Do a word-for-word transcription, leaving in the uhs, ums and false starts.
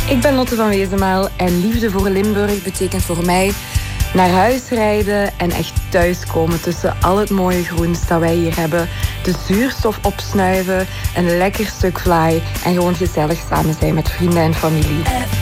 Ik ben Lotte van Wezenmaal en liefde voor Limburg betekent voor mij naar huis rijden en echt thuiskomen tussen al het mooie groens dat wij hier hebben. De zuurstof opsnuiven, een lekker stuk vlaai en gewoon gezellig samen zijn met vrienden en familie.